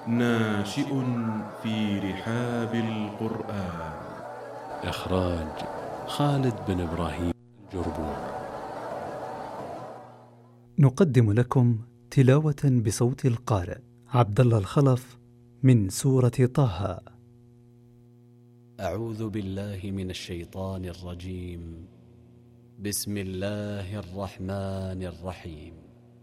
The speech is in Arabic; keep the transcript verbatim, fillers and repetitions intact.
ناشئ في رحاب القرآن. إخراج خالد بن إبراهيم الجربور. نقدم لكم تلاوة بصوت القارئ عبد الله الخلف من سورة طه. أعوذ بالله من الشيطان الرجيم. بسم الله الرحمن الرحيم.